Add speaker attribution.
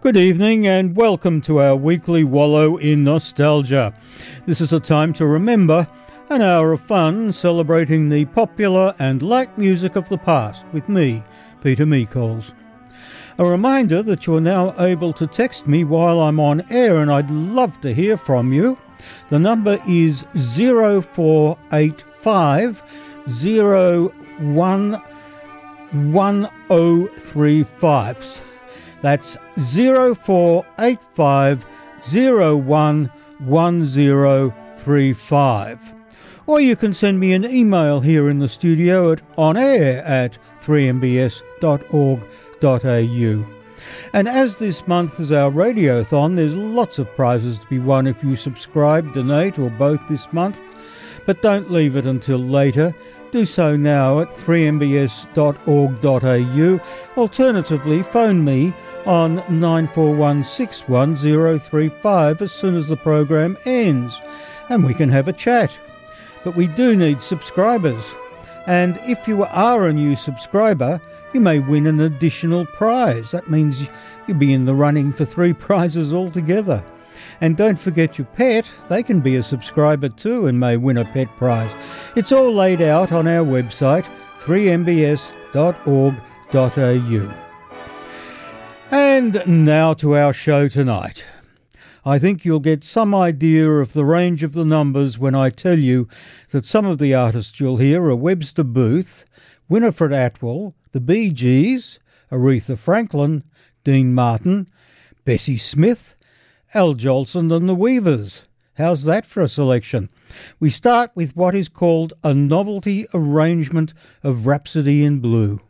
Speaker 1: Good evening and welcome to our weekly wallow in nostalgia. This is a time to remember, an hour of fun celebrating the popular and light music of the past with me, Peter Meekols. A reminder that you're now able to text me while I'm on air and I'd love to hear from you. The number is 0485 011035. That's 0485 011035. Or you can send me an email here in the studio at onair@3mbs.org.au. And as this month is our radiothon, there's lots of prizes to be won if you subscribe, donate, or both this month. But don't leave it until later. Do so now at 3mbs.org.au. Alternatively, phone me on 941 61035 as soon as the program ends, and we can have a chat. But we do need subscribers, and if you are a new subscriber, you may win an additional prize. That means you'll be in the running for 3 prizes altogether. And don't forget your pet, they can be a subscriber too and may win a pet prize. It's all laid out on our website, 3mbs.org.au. And now to our show tonight. I think you'll get some idea of the range of the numbers when I tell you that some of the artists you'll hear are Webster Booth, Winifred Atwell, the Bee Gees, Aretha Franklin, Dean Martin, Bessie Smith, Al Jolson and the Weavers. How's that for a selection? We start with what is called a novelty arrangement of Rhapsody in Blue.